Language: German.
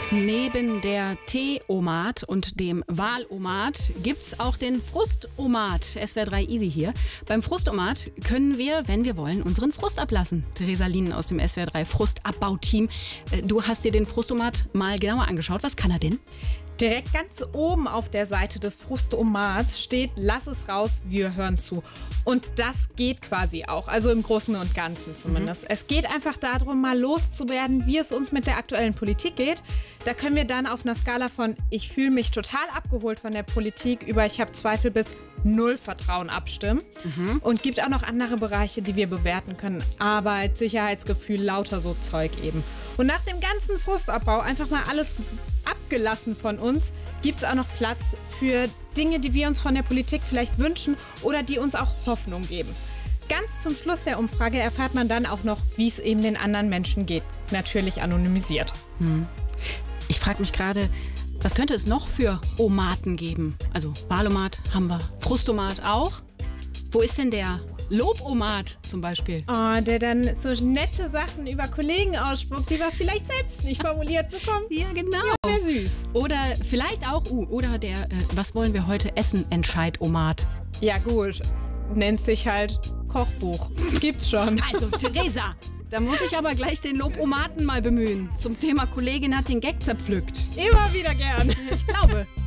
Neben der Tee-Omat und dem Wahlomat gibt's auch den Frustomat. SWR 3 Easy hier. Beim Frustomat können wir, wenn wir wollen, unseren Frust ablassen. Theresa Lienen aus dem SWR 3 Frustabbauteam. Du hast dir den Frustomat mal genauer angeschaut. Was kann er denn? Direkt ganz oben auf der Seite des Frustomats steht: Lass es raus, wir hören zu. Und das geht quasi auch, also im Großen und Ganzen zumindest. Es geht einfach darum, mal loszuwerden, wie es uns mit der aktuellen Politik geht. Da können wir dann auf einer Skala von ich fühle mich total abgeholt von der Politik über ich habe Zweifel bis null Vertrauen abstimmen. Und gibt auch noch andere Bereiche, die wir bewerten können. Arbeit, Sicherheitsgefühl, lauter so Zeug eben. Und nach dem ganzen Frustabbau einfach mal alles abgelassen von uns, gibt es auch noch Platz für Dinge, die wir uns von der Politik vielleicht wünschen oder die uns auch Hoffnung geben. Ganz zum Schluss der Umfrage erfährt man dann auch noch, wie es eben den anderen Menschen geht. Natürlich anonymisiert. Ich frage mich gerade, was könnte es noch für Omaten geben? Also Wahlomat haben wir, Frustomat auch. Wo ist denn der Lobomat zum Beispiel? Oh, der dann so nette Sachen über Kollegen ausspuckt, die wir vielleicht selbst nicht formuliert bekommen. Ja, genau. Ja, wäre süß. Oder vielleicht auch, oder der Was wollen wir heute essen? Entscheid-Omat. Ja gut, nennt sich halt Kochbuch. Gibt's schon. Also Theresa, da muss ich aber gleich den Lobomaten mal bemühen. Zum Thema Kollegin hat den Gag zerpflückt. Immer wieder gern. Ich glaube.